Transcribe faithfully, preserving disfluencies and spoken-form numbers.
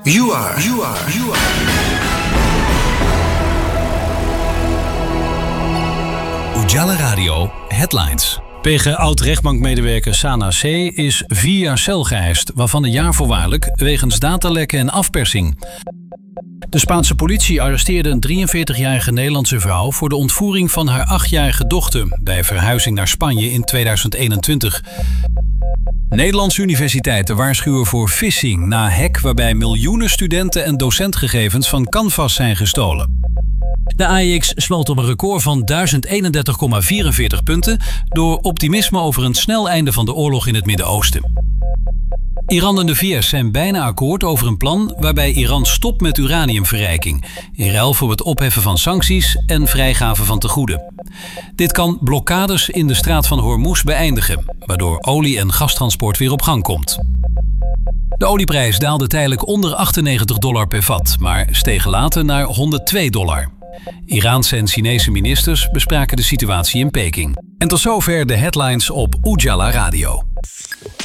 You are, you are, you are. Ujala Radio Headlines. Tegen oud-rechtbankmedewerker Sana C. is vier jaar cel geëist, waarvan een jaar voorwaardelijk wegens datalekken en afpersing. De Spaanse politie arresteerde een drieënveertigjarige Nederlandse vrouw voor de ontvoering van haar achtjarige dochter bij verhuizing naar Spanje in tweeduizend eenentwintig. Nederlandse universiteiten waarschuwen voor phishing na hack waarbij miljoenen studenten- en docentgegevens van Canvas zijn gestolen. De A E X sloot op een record van duizend eenendertig komma vierenveertig punten door optimisme over een snel einde van de oorlog in het Midden-Oosten. Iran en de V S zijn bijna akkoord over een plan waarbij Iran stopt met uraniumverrijking, in ruil voor het opheffen van sancties en vrijgave van tegoeden. Dit kan blokkades in de straat van Hormuz beëindigen, waardoor olie- en gastransport weer op gang komt. De olieprijs daalde tijdelijk onder achtennegentig dollar per vat, maar steeg later naar honderdtwee dollar. Iraanse en Chinese ministers bespraken de situatie in Peking. En tot zover de headlines op Ujala Radio.